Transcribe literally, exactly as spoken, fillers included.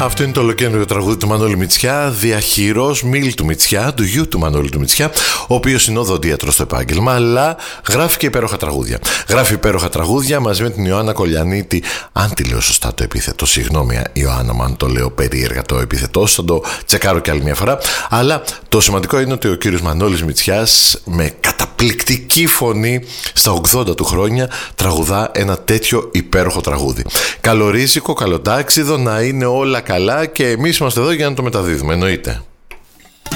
Αυτό είναι το ολοκαίρινο τραγούδι του Μανώλη Μητσιά, διαχειρός Μίλ του Μητσιά, του γιου του Μανώλη του Μητσιά, ο οποίος είναι οδοντίατρος στο επάγγελμα, αλλά γράφει και υπέροχα τραγούδια. Γράφει υπέροχα τραγούδια μαζί με την Ιωάννα Κολιανίτη. Αν τη λέω σωστά το επίθετο, συγγνώμη Ιωάννα, αν το λέω περίεργα το επίθετο, θα το τσεκάρω κι άλλη μια φορά. Αλλά το σημαντικό είναι ότι ο κύριος Μανώλης Μητσιάς με καταπληκτική φωνή στα ογδόντα του χρόνια τραγουδά ένα τέτοιο υπέροχο τραγούδι. Καλορίζικο, καλοτάξιδο, να είναι όλα καλά και εμείς είμαστε εδώ για να το μεταδίδουμε, εννοείται.